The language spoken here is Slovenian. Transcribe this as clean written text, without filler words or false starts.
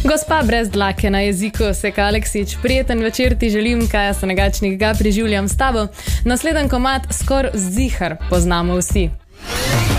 Gospa brez dlake na jeziku, Seka Aleksić, prijeten večer ti želim, Kaja Sanegačnik ga preživljam s tabo. Nasleden komad skor zihar poznamo vsi.